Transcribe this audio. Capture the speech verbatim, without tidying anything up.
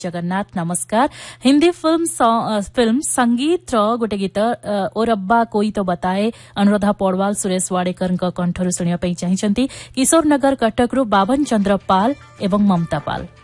जगन्नाथ नमस्कार। Hindi film film संगीत र गोटे गीत ओ रब्बा कोई तो बताए अनुराधा पौडवाल सुरेश वाडेकर कंठरू शुणिया चाहिए किशोर नगर कटक रु बाबन चंद्र पाल एवं ममता पाल।